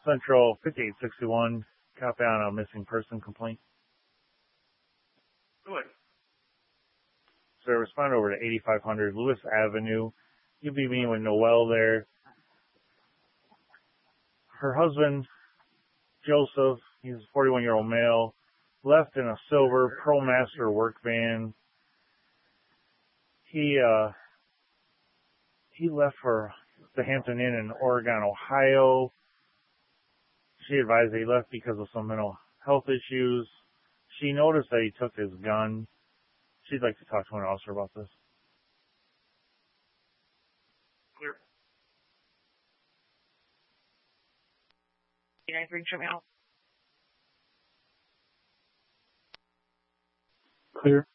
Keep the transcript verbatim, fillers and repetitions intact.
Central fifty-eight sixty-one, copy on a missing person complaint. Good. So respond over to eighty-five hundred Lewis Avenue. You'll be meeting with Noelle there. Her husband, Joseph, he's a forty-one-year-old male, left in a silver ProMaster work van. He, uh, he left for the Hampton Inn in Oregon, Ohio. She advised that he left because of some mental health issues. She noticed that he took his gun. She'd like to talk to an officer about this. Clear. nine three, show me out. Clear.